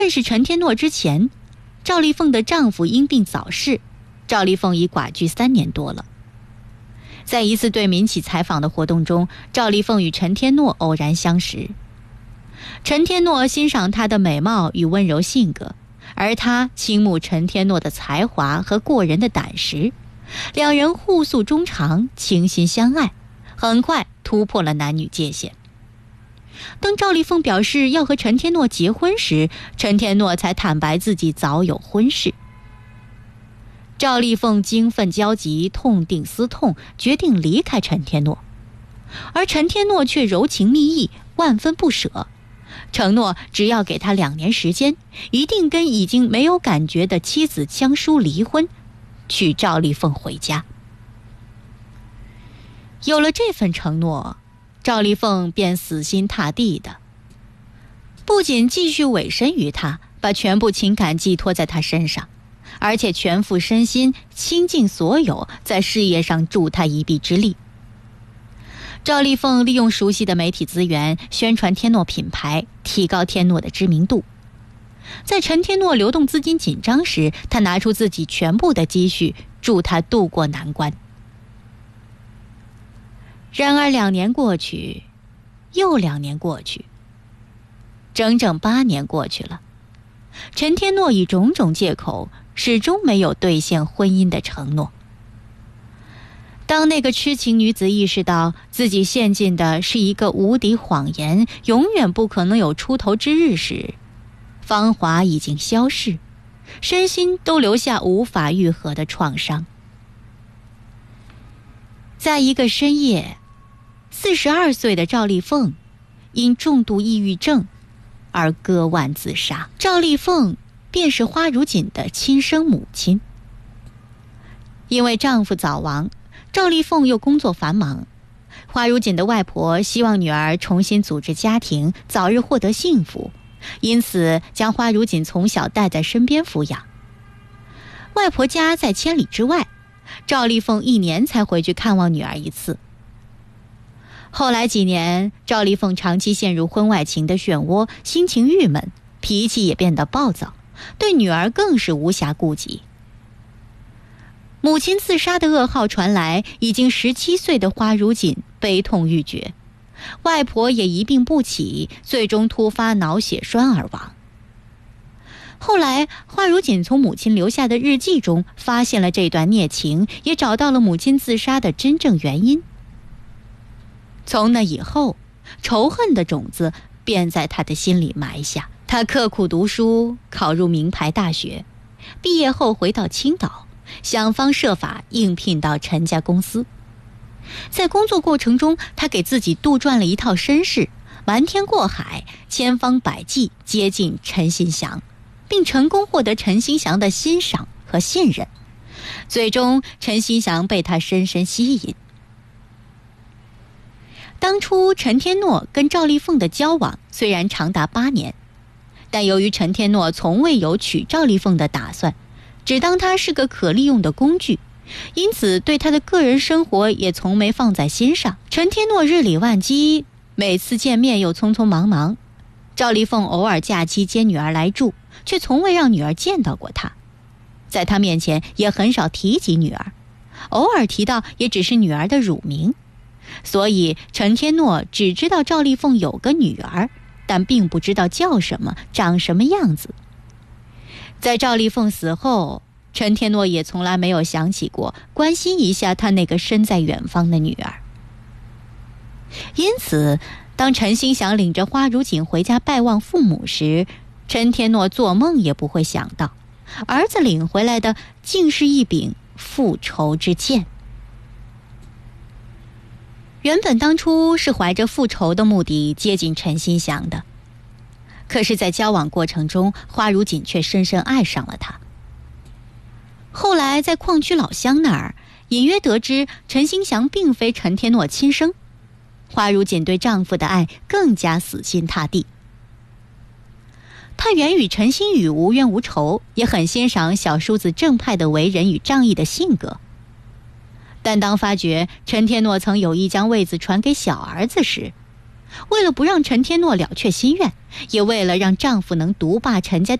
认识陈天诺之前，赵丽凤的丈夫因病早逝，赵丽凤已寡居3年多了。在一次对民企采访的活动中，赵丽凤与陈天诺偶然相识。陈天诺欣赏她的美貌与温柔性格，而她倾慕陈天诺的才华和过人的胆识，两人互诉衷肠，倾心相爱，很快突破了男女界限。当赵丽凤表示要和陈天诺结婚时，陈天诺才坦白自己早有婚事。赵丽凤惊愤焦急，痛定思痛，决定离开陈天诺，而陈天诺却柔情蜜意，万分不舍，承诺只要给他2年时间，一定跟已经没有感觉的妻子江疏离婚，娶赵丽凤回家。有了这份承诺，赵丽凤便死心塌地的，不仅继续委身于他，把全部情感寄托在他身上，而且全副身心倾尽所有，在事业上助他一臂之力。赵丽凤利用熟悉的媒体资源宣传天诺品牌，提高天诺的知名度。在陈天诺流动资金紧张时，他拿出自己全部的积蓄，助他渡过难关。然而2年过去，又2年过去，整整8年过去了，陈天诺以种种借口始终没有兑现婚姻的承诺。当那个痴情女子意识到自己陷进的是一个无底谎言，永远不可能有出头之日时，芳华已经消逝，身心都留下无法愈合的创伤。在一个深夜，42岁的赵丽凤因重度抑郁症而割腕自杀。赵丽凤便是花如锦的亲生母亲。因为丈夫早亡，赵丽凤又工作繁忙，花如锦的外婆希望女儿重新组织家庭，早日获得幸福，因此将花如锦从小带在身边抚养。外婆家在千里之外，赵丽凤1年才回去看望女儿1次。后来几年，赵丽凤长期陷入婚外情的漩涡，心情郁闷，脾气也变得暴躁，对女儿更是无暇顾及。母亲自杀的噩耗传来，已经17岁的花如锦悲痛欲绝，外婆也一病不起，最终突发脑血栓而亡。后来，花如锦从母亲留下的日记中发现了这段孽情，也找到了母亲自杀的真正原因。从那以后，仇恨的种子便在他的心里埋下。他刻苦读书，考入名牌大学，毕业后回到青岛，想方设法应聘到陈家公司。在工作过程中，他给自己杜撰了一套身世，瞒天过海，千方百计接近陈新祥，并成功获得陈新祥的欣赏和信任。最终，陈新祥被他深深吸引。当初陈天诺跟赵丽凤的交往虽然长达8年，但由于陈天诺从未有娶赵丽凤的打算，只当她是个可利用的工具，因此对她的个人生活也从没放在心上。陈天诺日理万机，每次见面又匆匆忙忙，赵丽凤偶尔假期接女儿来住，却从未让女儿见到过他，在他面前也很少提及女儿，偶尔提到也只是女儿的乳名。所以陈天诺只知道赵丽凤有个女儿，但并不知道叫什么，长什么样子。在赵丽凤死后，陈天诺也从来没有想起过关心一下他那个身在远方的女儿。因此，当陈新祥领着花如锦回家拜望父母时，陈天诺做梦也不会想到，儿子领回来的竟是一柄复仇之剑。原本当初是怀着复仇的目的接近陈新祥的，可是在交往过程中，花如锦却深深爱上了他。后来在矿区老乡那儿，隐约得知陈新祥并非陈天诺亲生，花如锦对丈夫的爱更加死心塌地。她原与陈新宇无冤无仇，也很欣赏小叔子正派的为人与仗义的性格。但当发觉陈天诺曾有意将位子传给小儿子时， 为了不让陈天诺了却心愿，也为了让丈夫能独霸陈家